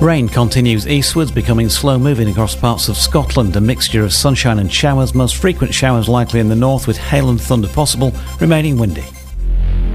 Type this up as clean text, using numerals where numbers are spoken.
Rain continues eastwards, becoming slow-moving across parts of Scotland. A mixture of sunshine and showers, most frequent showers likely in the north with hail and thunder possible, remaining windy.